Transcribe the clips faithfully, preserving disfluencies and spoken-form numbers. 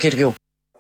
νοικοκυριού.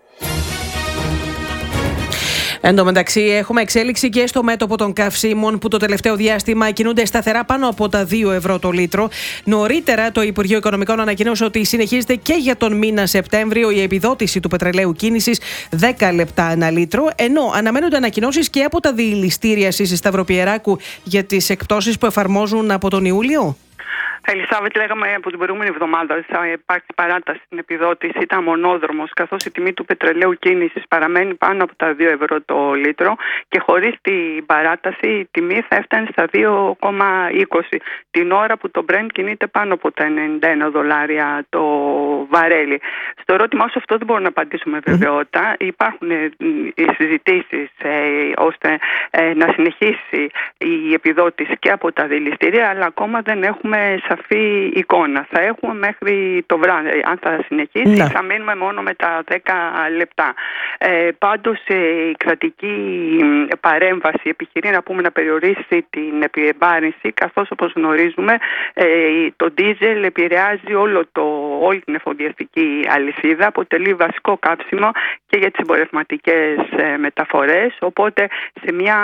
Εν τω μεταξύ, έχουμε εξέλιξη και στο μέτωπο των καυσίμων που το τελευταίο διάστημα κινούνται σταθερά πάνω από τα δύο ευρώ το λίτρο. Νωρίτερα, το Υπουργείο Οικονομικών ανακοίνωσε ότι συνεχίζεται και για τον μήνα Σεπτέμβριο η επιδότηση του πετρελαίου κίνησης δέκα λεπτά ένα λίτρο, ενώ αναμένονται ανακοινώσεις και από τα διηληστήρια Σύσης Σταυροπιεράκου για τις εκπτώσεις που εφαρμόζουν από τον Ιούλιο. Ελισάβετ, λέγαμε από την προηγούμενη εβδομάδα ότι θα υπάρξει παράταση στην επιδότηση. Ήταν μονόδρομος, καθώς η τιμή του πετρελαίου κίνησης παραμένει πάνω από τα δύο ευρώ το λίτρο και χωρίς την παράταση η τιμή θα έφτανε στα δύο κόμμα είκοσι την ώρα που το Brent κινείται πάνω από τα ενενήντα ένα δολάρια το βαρέλι. Στο ερώτημα όσο αυτό δεν μπορώ να απαντήσω με βεβαιότητα. Mm. Υπάρχουν οι συζητήσεις ε, ώστε ε, να συνεχίσει η επιδότηση και από τα δηληστήρια, αλλά ακόμα δεν έχουμε σαφή εικόνα. Θα έχουμε μέχρι το βράδυ. Αν θα συνεχίσει, ναι. θα μείνουμε μόνο με τα δέκα λεπτά. Ε, πάντως, ε, η κρατική παρέμβαση επιχειρεί να πούμε να περιορίσει την επιεμπάρυνση, καθώς όπως γνωρίζουμε ε, το ντίζελ επηρεάζει όλο το, όλη την εφοδιαστική αλυσίδα, αποτελεί βασικό κάψιμο και για τις εμπορευματικές ε, μεταφορές, οπότε σε μια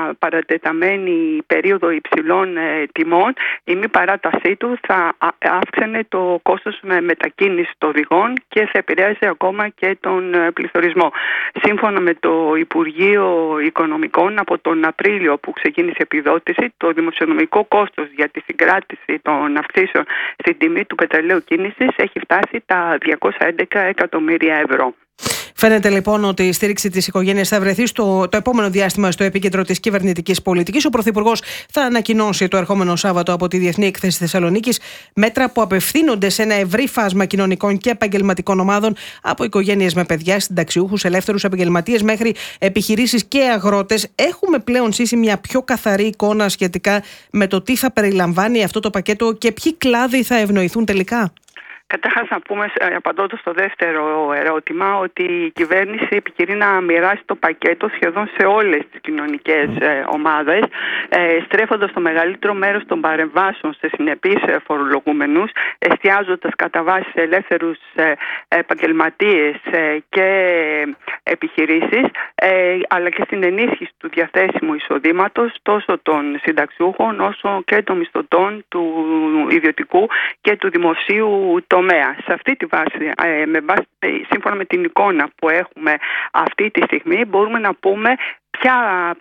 παρατεταμένη περίοδο υψηλών ε, τιμών η μη παράτασή του θα αύξανε το κόστος με μετακίνηση των οδηγών και θα επηρέασε ακόμα και τον πληθωρισμό. Σύμφωνα με το Υπουργείο Οικονομικών, από τον Απρίλιο που ξεκίνησε η επιδότηση, το δημοσιονομικό κόστος για τη συγκράτηση των αυξήσεων στην τιμή του πετρελαίου κίνησης έχει φτάσει τα διακόσια έντεκα εκατομμύρια ευρώ. Φαίνεται λοιπόν ότι η στήριξη της οικογένειας θα βρεθεί στο, το επόμενο διάστημα στο επίκεντρο της κυβερνητικής πολιτικής. Ο Πρωθυπουργός θα ανακοινώσει το ερχόμενο Σάββατο από τη Διεθνή Έκθεση Θεσσαλονίκης μέτρα που απευθύνονται σε ένα ευρύ φάσμα κοινωνικών και επαγγελματικών ομάδων, από οικογένειες με παιδιά, συνταξιούχους, ελεύθερους επαγγελματίες μέχρι επιχειρήσεις και αγρότες. Έχουμε πλέον σύσει μια πιο καθαρή εικόνα σχετικά με το τι θα περιλαμβάνει αυτό το πακέτο και ποιοι κλάδοι θα ευνοηθούν τελικά? Καταρχάς να πούμε, απαντώντας στο δεύτερο ερώτημα, ότι η κυβέρνηση επιχειρεί να μοιράσει το πακέτο σχεδόν σε όλες τις κοινωνικές ε, ομάδες, ε, στρέφοντας το μεγαλύτερο μέρος των παρεμβάσεων σε συνεπείς φορολογούμενους, εστιάζοντας κατά βάση σε ελεύθερους ε, επαγγελματίες ε, και επιχειρήσεις, ε, αλλά και στην ενίσχυση του διαθέσιμου εισοδήματος τόσο των συνταξιούχων όσο και των μισθωτών του ιδιωτικού και του δημοσίου τομέα. Σε αυτή τη βάση, ε, με βάση, σύμφωνα με την εικόνα που έχουμε αυτή τη στιγμή, μπορούμε να πούμε ποια,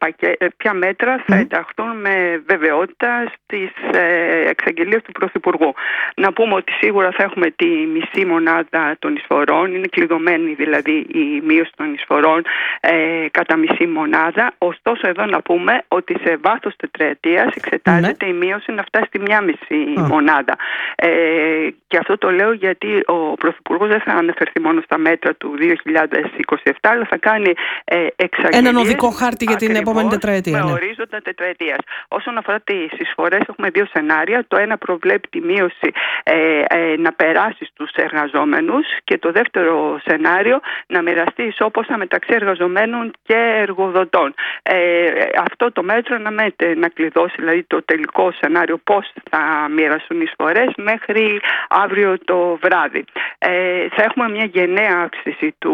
ποια μέτρα θα ενταχθούν με βεβαιότητα στις ε, εξαγγελίες του Πρωθυπουργού. Να πούμε ότι σίγουρα θα έχουμε τη μισή μονάδα των εισφορών, είναι κλειδωμένη δηλαδή η μείωση των εισφορών ε, κατά μισή μονάδα. Ωστόσο εδώ να πούμε ότι σε βάθος τετραετίας εξετάζεται mm. η μείωση να φτάσει στη μία μισή mm. μονάδα. Ε, και αυτό το λέω γιατί ο Πρωθυπουργός δεν θα αναφερθεί μόνο στα μέτρα του δύο χιλιάδες είκοσι επτά, αλλά θα κάνει ε, εξαγγελίες. Έναν οδικό χάρτη για την επόμενη τετραετία. Με ναι. ορίζοντα τετραετίας. Όσον αφορά τις εισφορές, έχουμε δύο σενάρια. Το ένα προβλέπει τη μείωση ε, ε, να περάσει στους εργαζόμενους και το δεύτερο σενάριο να μοιραστεί ισόποσα μεταξύ εργαζομένων και εργοδοτών. Ε, αυτό το μέτρο να, μέτε, να κλειδώσει δηλαδή το τελικό σενάριο πώς θα μοιραστούν οι εισφορές μέχρι αύριο το βράδυ. Ε, θα έχουμε μια γενναία αύξηση του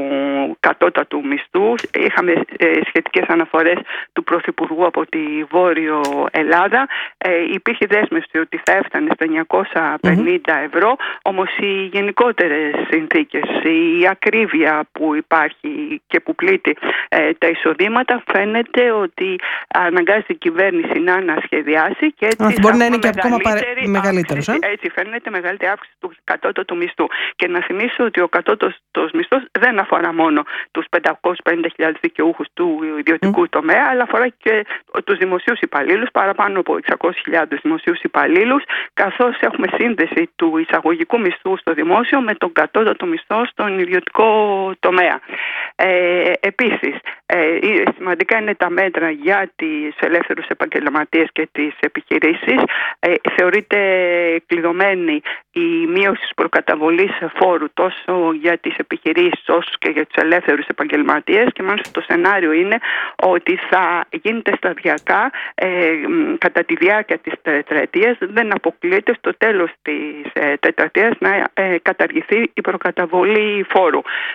κατώτατου μισθού. Είχαμε ε, σχετικές αναφορές του Πρωθυπουργού από τη Βόρειο Ελλάδα. Ε, υπήρχε δέσμευση ότι θα έφτανε στα εννιακόσια πενήντα mm-hmm. ευρώ, όμως οι γενικότερες συνθήκες, η ακρίβεια που υπάρχει και που πλήττει ε, τα εισοδήματα, φαίνεται ότι αναγκάζεται η κυβέρνηση να ανασχεδιάσει και έτσι Αχ, μπορεί να είναι και ακόμα μεγαλύτερος. Ε? Έτσι φαίνεται μεγαλύτερη αύξηση του κατώτατου μισθού. Και να θυμίσω ότι ο κατώτατος μισθός δεν αφορά μόνο τους πεντακόσιες πενήντα χιλιάδες δικαιούχους του ιδιωτικού mm. τομέα, αλλά αφορά και τους δημοσίους υπαλλήλους, παραπάνω από εξακόσιες χιλιάδες δημοσίους υπαλλήλους, καθώς έχουμε σύνδεση του εισαγωγικού μισθού στο δημόσιο με τον κατώτατο μισθό στον ιδιωτικό τομέα. Ε, επίσης, ε, σημαντικά είναι τα μέτρα για τις ελεύθερους επαγγελματίες και τις επιχειρήσεις. Ε, θεωρείται κλειδωμένη η μείωση της προκαταβολής φόρου τόσο για τις επιχειρήσεις όσο και για τους ελεύθερους επαγγελματίες, και μάλιστα το σενάριο είναι ότι θα γίνεται σταδιακά ε, κατά τη διάρκεια της τετραετίας. Δεν αποκλείεται στο τέλος της ε, τετραετίας να ε, καταργηθεί η προκαταβολή φόρου.